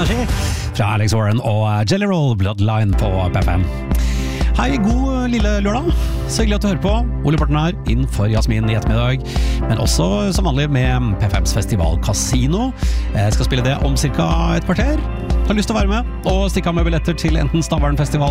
Energy fra Alex Warren og Jelly Roll Bloodline på P5. Hei, god lille lørdag. Så hyggelig at du hører på. Ole Borten her, inn for Jasmin i ettermiddag. Men også som vanlig med P5s Festival Casino. Jeg skal spille det om cirka et kvarter. Har lyst til å være med og stikke av med billetter til enten Stavern Festival